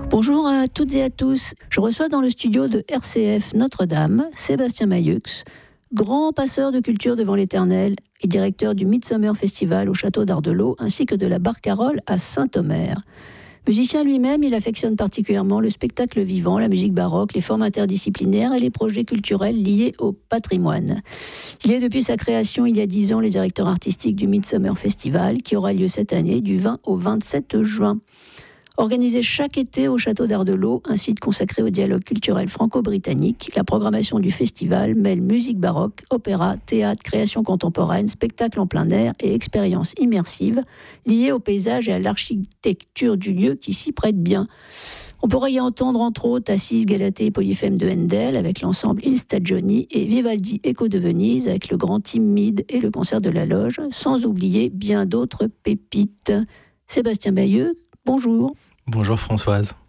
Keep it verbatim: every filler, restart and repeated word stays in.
Bonjour à toutes et à tous. Je reçois dans le studio de R C F Notre-Dame Sébastien Mayeux, grand passeur de culture devant l'Éternel et directeur du Midsummer Festival au Château d'Ardelot ainsi que de la Barcarolle à Saint-Omer. Musicien lui-même, il affectionne particulièrement le spectacle vivant, la musique baroque, les formes interdisciplinaires et les projets culturels liés au patrimoine. Il est depuis sa création il y a dix ans le directeur artistique du Midsummer Festival qui aura lieu cette année du vingt au vingt-sept juin. Organisé chaque été au Château d'Ardelot, un site consacré au dialogue culturel franco-britannique, la programmation du festival mêle musique baroque, opéra, théâtre, création contemporaine, spectacle en plein air et expériences immersives liées au paysage et à l'architecture du lieu qui s'y prête bien. On pourrait y entendre entre autres Assis, Galatée et Polyphème de Handel avec l'ensemble Il Stagioni et Vivaldi Echo de Venise avec le grand Timide et le concert de la Loge, sans oublier bien d'autres pépites. Sébastien Mayeux, bonjour. Bonjour Françoise.